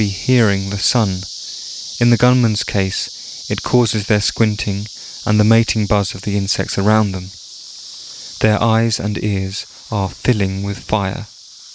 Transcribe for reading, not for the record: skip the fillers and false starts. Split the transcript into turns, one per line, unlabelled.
be hearing the sun. In the gunman's case, it causes their squinting and the mating buzz of the insects around them. Their eyes and ears are filling with fire.